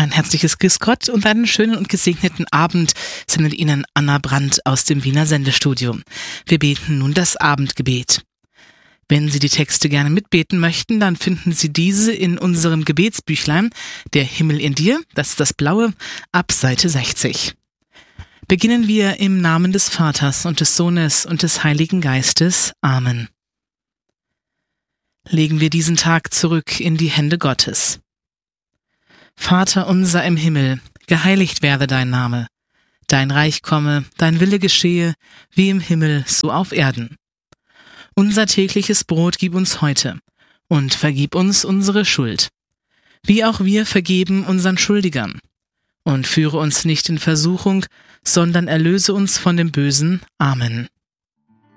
Ein herzliches Grüß Gott und einen schönen und gesegneten Abend sendet Ihnen Anna Brandt aus dem Wiener Sendestudio. Wir beten nun das Abendgebet. Wenn Sie die Texte gerne mitbeten möchten, dann finden Sie diese in unserem Gebetsbüchlein Der Himmel in dir, das ist das blaue, ab Seite 60. Beginnen wir im Namen des Vaters und des Sohnes und des Heiligen Geistes. Amen. Legen wir diesen Tag zurück in die Hände Gottes. Vater unser im Himmel, geheiligt werde dein Name. Dein Reich komme, dein Wille geschehe, wie im Himmel, so auf Erden. Unser tägliches Brot gib uns heute und vergib uns unsere Schuld, wie auch wir vergeben unseren Schuldigern. Und führe uns nicht in Versuchung, sondern erlöse uns von dem Bösen. Amen.